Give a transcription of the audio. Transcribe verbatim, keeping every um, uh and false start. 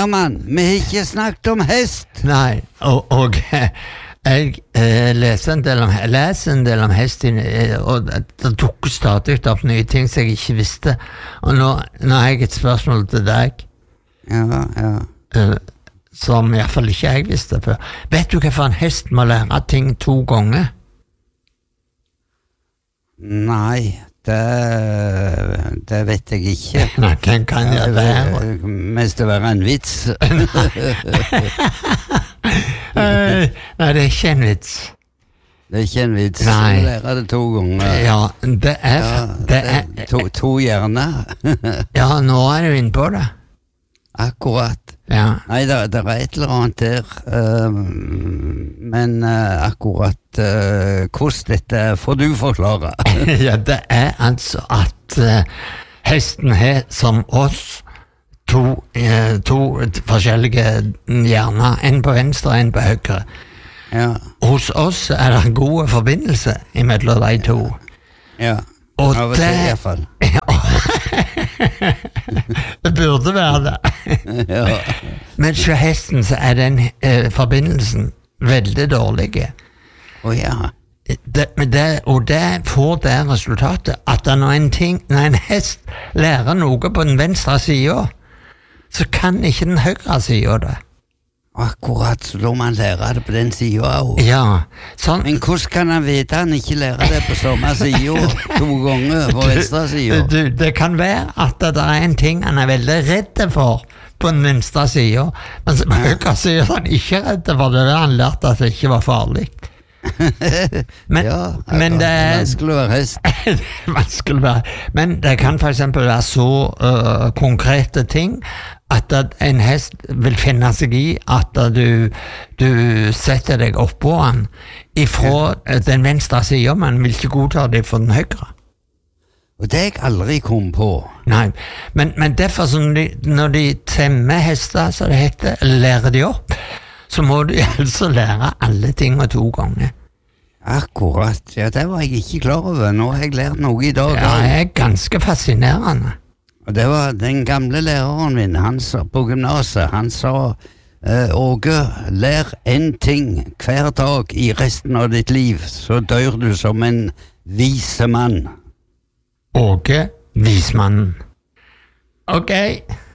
Herman, vi har ikke snakket om hest. Nei, og, og jeg eh, leser en del om, leser en del om hest, eh, og det dukker stadig opp nye ting som jeg ikke visste. Og nå, nå har jeg et spørsmål til deg, Ja, ja. eh, som i hvert fall ikke jeg visste før. Vet du hvorfor en hest må lære ting to ganger? Nei, det, det vet jeg ikke. Nei, den kan jeg være. Mest det være en vits. Eh, Nei, det er ikke en vits. Det er ikke en vits. Nei. Lære det to ganger. Ja, det er, Ja, det er to, to hjerner. Ja, nå er du inne på det. Akkurat. Ja. Nei, det, det er et eller annet der. Um, men uh, akkurat uh, hvordan dette får du forklare. Ja, det er altså at uh, hesten har som oss to, uh, to forskjellige hjerner, en på venstre og en på høyre. Ja, Hos oss er det en god forbindelse imellom de to. ja. Og Av og til i hvert fall. Det burde være det. Ja. Men hos hesten så er den uh, forbindelsen veldig dårlig. Å ja. Det, men det, og det får det resultatet at når en, ting, når en hest lærer noe på den venstre siden, så kan ikke den høyre siden det. Akkurat, så da må man lære det på den siden også. Ja, sånn. Men hvordan kan han vite han ikke lærer det på samme siden to ganger på venstre siden? Du, det kan være at det er en ting han er veldig redd for på den venstre siden, men på høyre siden er han ikke redd for det, det han lærte at det ikke var farlig. Men, Ja, men det er vanskelig å være hest. vanskelig å være. Men det kan for eksempel være så uh, konkrete ting at, at en hest vil finne seg i at uh, du, du setter deg oppå han ifra uh, den venstre siden, men vil ikke godta det for den høyre. Og det har jeg aldri kom på. Nei, men, men derfor som de, når de temmer hester, så det heter, lærer de opp, så må de altså lære alle tingene to ganger. Akkurat, ja, det var jeg ikke klar over. Nå har jeg lært noe i dag. Ja, det er ganske fascinerende. Og det var den gamle læreren min, han sa på gymnaset, han sa eh, Åge, lær en ting hver dag i resten av ditt liv, så dør du som en vise mann. Åge Vismannen. Ok.